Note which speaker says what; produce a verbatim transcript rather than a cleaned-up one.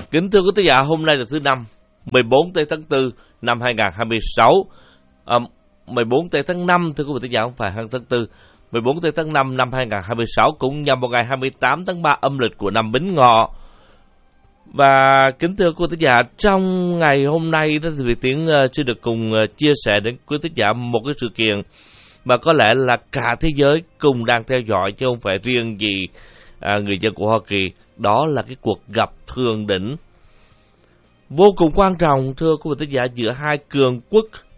Speaker 1: Kính thưa quý thính giả, hôm nay là thứ năm, mười bốn tây tháng tư năm hai nghìn không trăm hai mươi sáu. À, mười bốn tây tháng năm, thưa quý vị thính giả, không phải hai tháng tư. mười bốn tây tháng năm năm hai nghìn không trăm hai mươi sáu cũng nhằm vào ngày hai mươi tám tháng ba âm lịch của năm Bính Ngọ. Và kính thưa quý thính giả, trong ngày hôm nay đó thì Việt Tiến uh, xin được cùng uh, chia sẻ đến quý thính giả một cái sự kiện mà có lẽ là cả thế giới cùng đang theo dõi, chứ không phải riêng gì à, người dân của Hoa Kỳ. Đó là cái cuộc gặp thượng đỉnh vô cùng quan trọng, thưa quý vị thính giả, giữa hai cường quốc